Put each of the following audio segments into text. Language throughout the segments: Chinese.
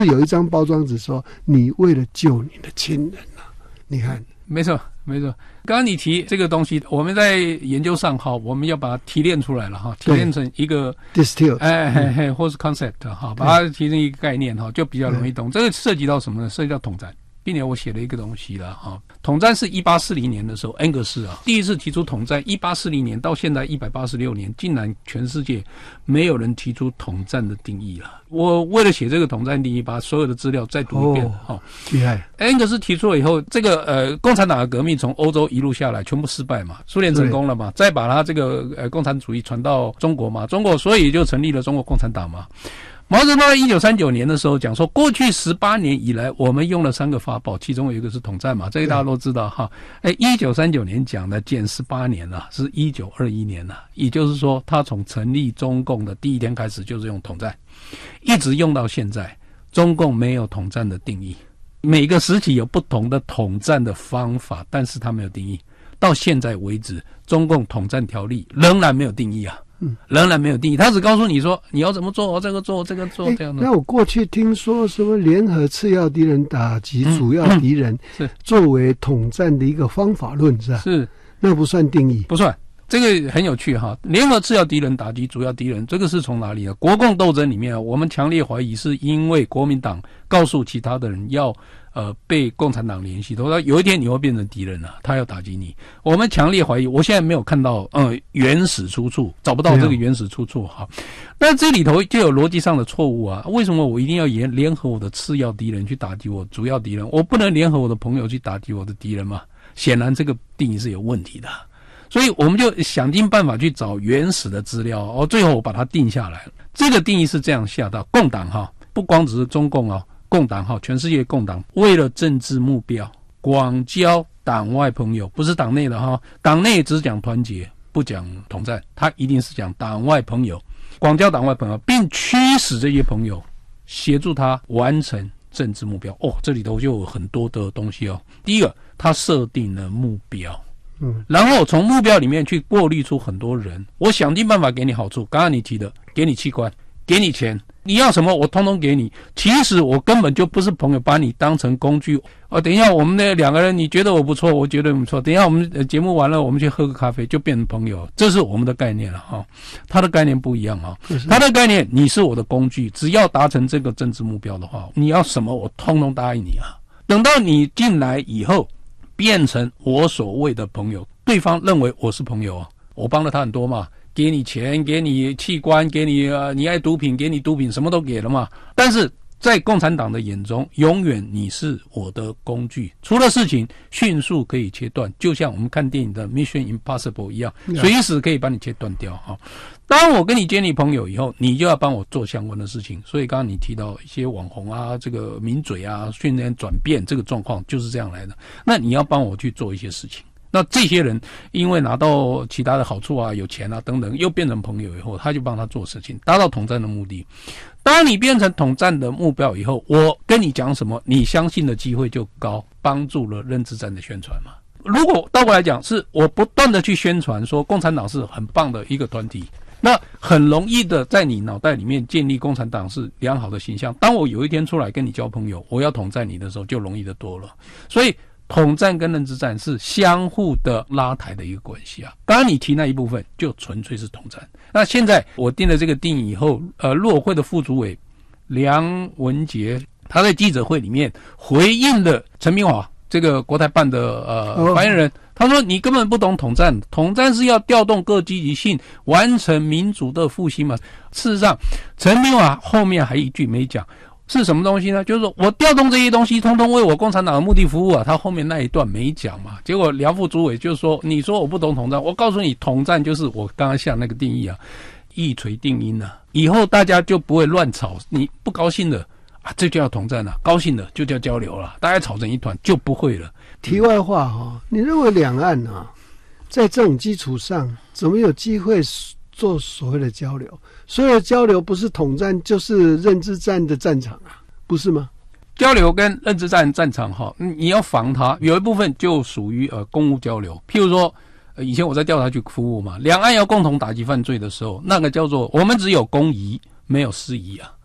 有一张包装纸说你为了救你的亲人啊，你看。 没错没错，刚刚你提这个东西，我们在研究上哈，我们要把它提炼出来了哈，提炼成一个 distill， 或是 concept 哈，把它提成一个概念哈，就比较容易懂。这个涉及到什么呢？涉及到统战。并且我写了一个东西了哈，统战是1840年的时候，恩格斯第一次提出统战，1840年到现在186年，竟然全世界没有人提出统战的定义了。我为了写这个统战定义，把所有的资料再读一遍。 厉害！ 恩格斯提出了以后，这个共产党的革命从欧洲一路下来，全部失败嘛，苏联成功了嘛，再把他这个共产主义传到中国嘛，中国所以就成立了中国共产党嘛。毛泽东在1939年的时候讲说，过去18年以来，我们用了3个法宝，其中有一个是统战嘛，这个大家都知道哈。1939年讲的减18年了，是1921年了，也就是说，他从成立中共的第一天开始就是用统战，一直用到现在。中共没有统战的定义，每个时期有不同的统战的方法，但是他没有定义。到现在为止，中共统战条例仍然没有定义啊。仍然没有定义，他只告诉你说你要怎么做，这个做这样的。 那我过去听说什么联合次要敌人打击主要敌人， 是作为统战的一个方法论，是吧？ 是， 那不算定义， 不算。这个很有趣哈，联合次要敌人打击主要敌人，这个是从哪里呢？国共斗争里面，我们强烈怀疑是因为国民党告诉其他的人要被共产党联系，他说有一天你会变成敌人了，他要打击你。我们强烈怀疑，我现在没有看到原始出处，找不到这个原始出处哈。那这里头就有逻辑上的错误啊！为什么我一定要联合我的次要敌人去打击我主要敌人？我不能联合我的朋友去打击我的敌人吗？显然这个定义是有问题的。所以我们就想尽办法去找原始的资料，最后我把它定下来了。这个定义是这样下的：共党哈，不光只是中共共党哈，全世界共党为了政治目标，广交党外朋友，不是党内的哈，党内只讲团结，不讲统战，他一定是讲党外朋友，广交党外朋友，并驱使这些朋友协助他完成政治目标。这里头就有很多的东西第一个，他设定了目标。然后从目标里面去过滤出很多人，我想尽办法给你好处。刚刚你提的，给你器官，给你钱，你要什么我通通给你。其实我根本就不是朋友，把你当成工具。等一下我们那2个人，你觉得我不错，我觉得不错。等一下我们节目完了，我们去喝个咖啡，就变成朋友。这是我们的概念了哈，他的概念不一样哈。他的概念，你是我的工具，只要达成这个政治目标的话，你要什么我通通答应你啊。等到你进来以后，变成我所谓的朋友，对方认为我是朋友我帮了他很多嘛，给你钱，给你器官，给你你爱毒品，给你毒品，什么都给了嘛。但是在共产党的眼中，永远你是我的工具，出了事情迅速可以切断，就像我们看电影的 Mission Impossible 一样，随时可以把你切断掉当我跟你建立朋友以后，你就要帮我做相关的事情。所以刚刚你提到一些网红这个名嘴训练转变这个状况就是这样来的。那你要帮我去做一些事情。那这些人因为拿到其他的好处有钱等等，又变成朋友以后，他就帮他做事情，达到统战的目的。当你变成统战的目标以后，我跟你讲什么，你相信的机会就高，帮助了认知战的宣传嘛。如果倒过来讲，是我不断的去宣传说共产党是很棒的一个团体，那很容易的在你脑袋里面建立共产党是良好的形象。当我有一天出来跟你交朋友，我要统战你的时候，就容易的多了。所以统战跟认知战是相互的拉抬的一个关系刚刚你提那一部分就纯粹是统战。那现在我定了这个定义以后，陆委会的副主委梁文杰他在记者会里面回应了陈明华这个国台办的发言人，他说你根本不懂统战，统战是要调动各积极性，完成民主的复兴嘛。事实上，陈明华后面还一句没讲。是什么东西呢？就是说我调动这些东西通通为我共产党的目的服务他后面那一段没讲嘛。结果梁副主委就说，你说我不懂统战，我告诉你，统战就是我刚刚下那个定义一锤定音以后大家就不会乱吵，你不高兴的这就叫统战高兴的就叫交流了，大家吵成一团就不会了。 题外话你认为两岸在这种基础上怎么有机会做所谓的交流？所有的交流不是统战就是认知战的战场不是吗？ 交流跟认知战战场你要防它，有一部分就属于公务交流。譬如说以前我在调查局服务嘛，两岸要共同打击犯罪的时候，那个叫做我们只有公疑没有私疑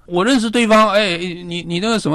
我认识对方，哎，你那个什么。